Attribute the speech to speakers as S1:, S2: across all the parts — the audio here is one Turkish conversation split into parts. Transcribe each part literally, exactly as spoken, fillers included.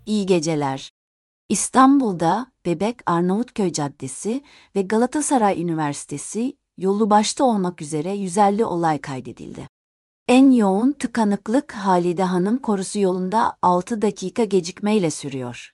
S1: İyi geceler. İstanbul'da Bebek Arnavutköy Caddesi ve Galatasaray Üniversitesi yolu başta olmak üzere yüz elli olay kaydedildi. En yoğun tıkanıklık Halide Hanım Korusu yolunda altı dakika gecikmeyle sürüyor.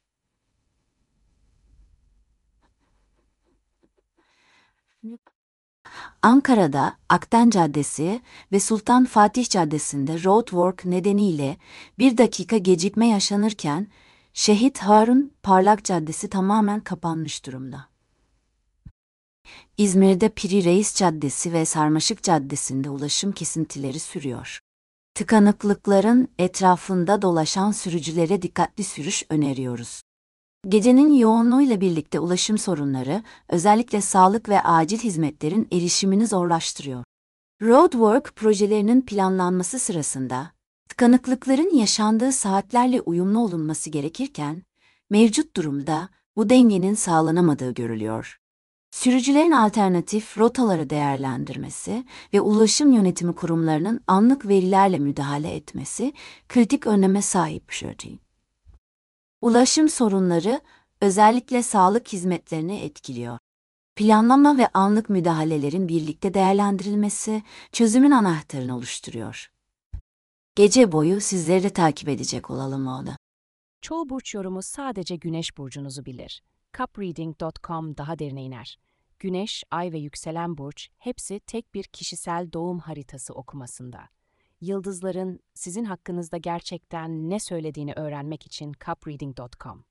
S1: Ankara'da Akden Caddesi ve Sultan Fatih Caddesi'nde roadwork nedeniyle bir dakika gecikme yaşanırken, Şehit Harun Parlak Caddesi tamamen kapanmış durumda. İzmir'de Piri Reis Caddesi ve Sarmaşık Caddesi'nde ulaşım kesintileri sürüyor. Tıkanıklıkların etrafında dolaşan sürücülere dikkatli sürüş öneriyoruz. Gecenin yoğunluğuyla birlikte ulaşım sorunları, özellikle sağlık ve acil hizmetlerin erişimini zorlaştırıyor. Roadwork projelerinin planlanması sırasında, tıkanıklıkların yaşandığı saatlerle uyumlu olunması gerekirken, mevcut durumda bu dengenin sağlanamadığı görülüyor. Sürücülerin alternatif rotaları değerlendirmesi ve ulaşım yönetimi kurumlarının anlık verilerle müdahale etmesi kritik öneme sahip. Ulaşım sorunları özellikle sağlık hizmetlerini etkiliyor. Planlama ve anlık müdahalelerin birlikte değerlendirilmesi çözümün anahtarını oluşturuyor. Gece boyu sizleri de takip edecek olalım oğlum.
S2: Çoğu burç yorumu sadece Güneş burcunuzu bilir. cupreading nokta com daha derine iner. Güneş, Ay ve yükselen burç hepsi tek bir kişisel doğum haritası okumasında. Yıldızların sizin hakkınızda gerçekten ne söylediğini öğrenmek için cupreading nokta com.